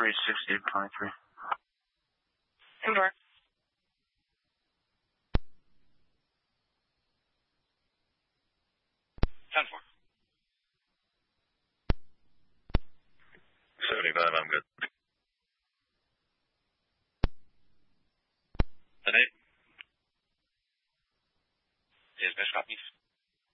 368.3. Indoor. 10-4. 75, I'm good. 10-8. Is Bishop copies?